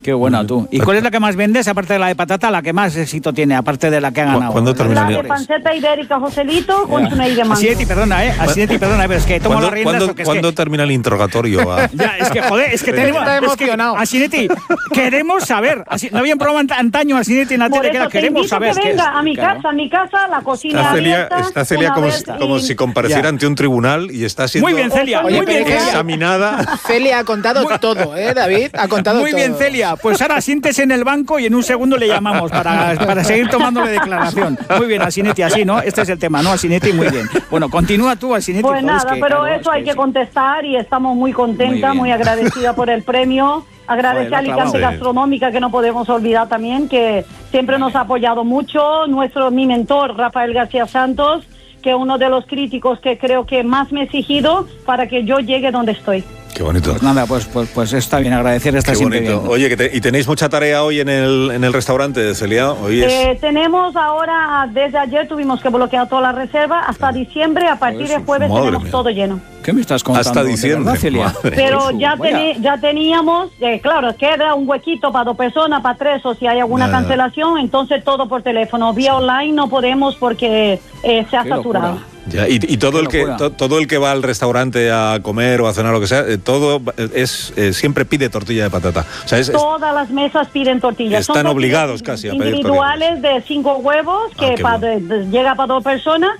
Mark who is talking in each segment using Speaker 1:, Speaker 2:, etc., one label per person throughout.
Speaker 1: Qué buena tú. ¿Y cuál es la que más vendes, aparte de la de patata, la que más éxito tiene, aparte de la que ha ganado?
Speaker 2: ¿Cuándo termina
Speaker 3: La de panceta ibérica, Joselito, con su de mango.
Speaker 1: Asinetti, perdona, pero es que tomo las riendas porque
Speaker 2: ¿Cuándo termina el interrogatorio?
Speaker 1: Ya, es que, joder, es que tenemos...
Speaker 4: Está emocionado.
Speaker 1: Asinetti, queremos saber. No había un programa antaño, Asinetti, en la tele, que era queremos saber.
Speaker 3: Que venga a mi casa, la cocina abierta.
Speaker 2: Está Celia como si compareciera ante un tribunal y está siendo
Speaker 1: muy bien, Celia, muy bien,
Speaker 2: examinada.
Speaker 4: Celia ha contado todo, David? Ha contado todo.
Speaker 1: Muy bien, Celia. Pues ahora siéntese en el banco y en un segundo le llamamos para seguir tomándole declaración. Muy bien, Asinetti, así, ¿no? Este es el tema, ¿no, Asinetti? Muy bien. Bueno, continúa tú, Asinetti.
Speaker 3: Pues nada, pero claro, eso hay que contestar y estamos muy contentas, muy agradecida por el premio. Agradecer a Alicante Gastronómica, que no podemos olvidar también, que siempre nos ha apoyado mucho. Mi mentor, Rafael García Santos, que es uno de los críticos que creo que más me ha exigido para que yo llegue donde estoy.
Speaker 2: Qué bonito.
Speaker 1: Pues nada, pues está bien, agradecer, está siempre bien.
Speaker 2: Oye, ¿y tenéis mucha tarea hoy en el restaurante, Celia? Hoy
Speaker 3: tenemos ahora, desde ayer tuvimos que bloquear toda la reserva, hasta diciembre, a partir de jueves tenemos todo lleno.
Speaker 1: ¿Qué me estás contando?
Speaker 2: Hasta diciembre,
Speaker 1: Celia.
Speaker 3: Pero ya teníamos, claro, queda un huequito para 2 personas, para 3, o si hay alguna cancelación, entonces todo por teléfono. Vía online no podemos porque se ha saturado.
Speaker 2: Ya, y todo el que va al restaurante a comer o a cenar, lo que sea, todo es siempre pide tortilla de patata. O sea,
Speaker 3: todas las mesas piden tortillas.
Speaker 2: Están obligados casi a pedir
Speaker 3: individuales de 5 huevos que llega para 2 personas.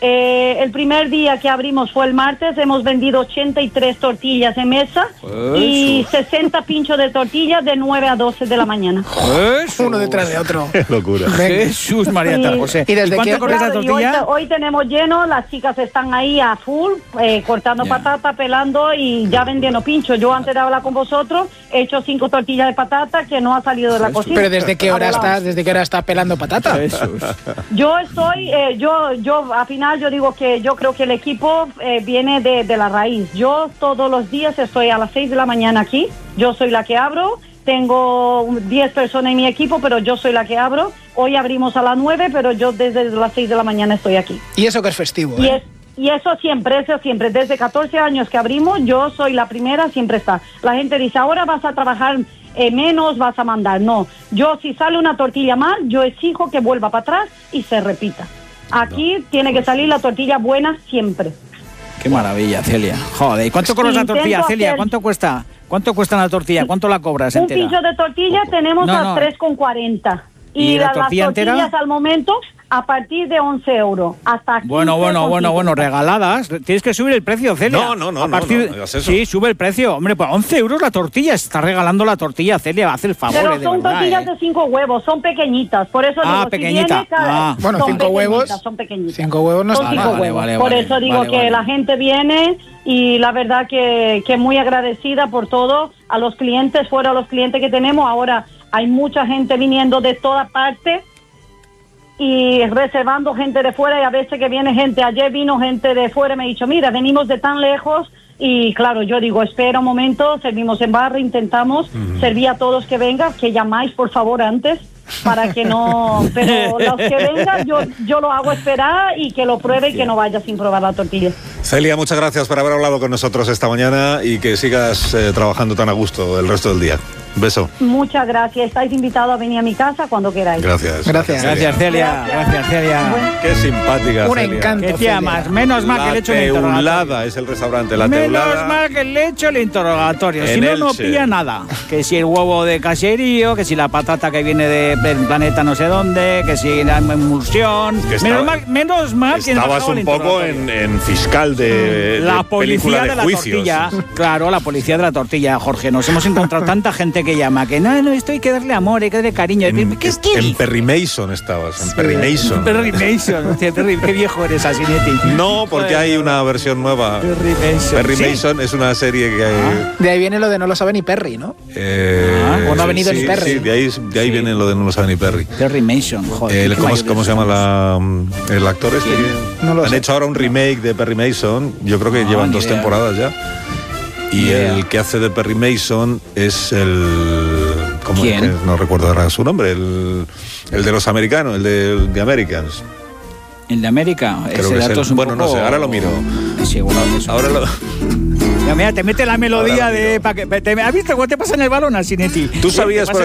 Speaker 3: El primer día que abrimos fue el martes, hemos vendido 83 tortillas en mesa y 60 pinchos de tortillas de 9 a 12 de la mañana.
Speaker 4: Uno detrás de otro.
Speaker 2: ¡Qué locura!
Speaker 1: Jesús, María José.
Speaker 4: ¿Y cuánto
Speaker 1: corres la tortilla?
Speaker 3: Hoy tenemos lleno, las chicas están ahí a full, cortando patata, pelando y ya vendiendo pinchos. Yo antes de hablar con vosotros he hecho 5 tortillas de patata que no ha salido de la cocina.
Speaker 4: ¿Pero desde qué hora estás pelando patata?
Speaker 1: Jesús.
Speaker 3: Yo estoy, yo al final yo digo que yo creo que el equipo viene de la raíz. Yo todos los días estoy a las 6 de la mañana aquí, yo soy la que abro, tengo 10 personas en mi equipo, pero yo soy la que abro. Hoy abrimos a las 9, pero yo desde las 6 de la mañana estoy aquí.
Speaker 4: Y eso que es festivo,
Speaker 3: Y eso siempre, desde 14 años que abrimos, yo soy la primera, siempre está. La gente dice, ahora vas a trabajar menos, vas a mandar. No, yo si sale una tortilla mal, yo exijo que vuelva para atrás y se repita. Aquí tiene que salir la tortilla buena siempre.
Speaker 1: Qué maravilla, Celia. Joder, ¿y cuánto cobras la tortilla, Celia? ¿Cuánto cuesta? ¿Cuánto cuesta una tortilla? ¿Cuánto la cobras entera?
Speaker 3: Un pincho de tortilla tenemos a 3,40. Y las tortillas entera? Al momento a partir de 11 euros. Hasta 15.
Speaker 1: Bueno, regaladas. Tienes que subir el precio, Celia.
Speaker 2: No,
Speaker 1: sí, sube el precio. Hombre, pues 11 euros la tortilla. Está regalando la tortilla, Celia, hace el favor.
Speaker 3: Pero son tortillas de 5 huevos, son pequeñitas. Por eso digo,
Speaker 1: pequeñita.
Speaker 4: Bueno, 5 huevos.
Speaker 3: Son pequeñitas.
Speaker 4: 5 huevos no está mal.
Speaker 1: Vale,
Speaker 3: por eso digo que la gente viene y la verdad que muy agradecida por todo. A los clientes, fuera a los clientes que tenemos. Ahora hay mucha gente viniendo de toda parte y reservando gente de fuera, y a veces que viene gente, ayer vino gente de fuera y me ha dicho, mira, venimos de tan lejos, y claro, yo digo, espera un momento, servimos en barra, intentamos servir a todos que vengan, que llamáis por favor antes, para que no, pero los que vengan yo lo hago esperar y que lo pruebe y que no vaya sin probar la tortilla.
Speaker 2: Celia, muchas gracias por haber hablado con nosotros esta mañana y que sigas trabajando tan a gusto el resto del día. Un beso.
Speaker 3: Muchas gracias. Estáis invitados a venir a mi casa cuando queráis.
Speaker 2: Gracias,
Speaker 1: Celia. Bueno.
Speaker 2: Qué simpática,
Speaker 4: un
Speaker 2: Celia.
Speaker 4: encanto.
Speaker 1: ¿Qué tía más? Menos mal que le he hecho el interrogatorio.
Speaker 2: La Teulada es el restaurante, La Teulada.
Speaker 1: Menos mal que le he hecho el interrogatorio. Si no
Speaker 2: Elche.
Speaker 1: pilla nada. Que si el huevo de caserío, que si la patata que viene del planeta no sé dónde, que si la emulsión. Menos mal que
Speaker 2: estabas un poco en fiscal de
Speaker 1: la policía
Speaker 2: película
Speaker 1: de la
Speaker 2: juicios.
Speaker 1: tortilla. Claro, la policía de la tortilla, Jorge. Nos hemos encontrado tanta gente que llama que no, esto hay que darle amor, hay que darle cariño.
Speaker 2: En Perry Mason estabas, en Perry Mason.
Speaker 1: Perry Mason, hostia, qué viejo eres, Asinetti.
Speaker 2: No, porque hay una versión nueva.
Speaker 1: Perry Mason.
Speaker 2: Perry Mason es una serie que hay.
Speaker 4: De ahí viene lo de no lo sabe ni Perry, ¿no?
Speaker 1: O
Speaker 4: no ha venido ni Perry.
Speaker 2: Sí, de ahí viene lo de no lo sabe ni Perry.
Speaker 1: Perry Mason, joder.
Speaker 2: ¿Cómo se llama el actor este?
Speaker 4: No lo
Speaker 2: Han
Speaker 4: sé.
Speaker 2: hecho ahora un remake de Perry Mason. Yo creo que llevan 2 temporadas ya. Y el que hace de Perry Mason es el...
Speaker 1: ¿Quién?
Speaker 2: No recuerdo ahora su nombre. El de los americanos, el de Americans.
Speaker 1: ¿El de América?
Speaker 2: Creo
Speaker 1: Ese
Speaker 2: que es
Speaker 1: dato
Speaker 2: él.
Speaker 1: es un
Speaker 2: Bueno,
Speaker 1: poco...
Speaker 2: no sé, ahora lo miro.
Speaker 1: Sí, bueno,
Speaker 2: Ahora lo...
Speaker 1: Mira, te mete la melodía
Speaker 2: Ahora
Speaker 1: de... ¿Has visto cómo te pasa en el balón, Alcinetti?
Speaker 2: ¿Tú sabías,
Speaker 1: Te
Speaker 2: por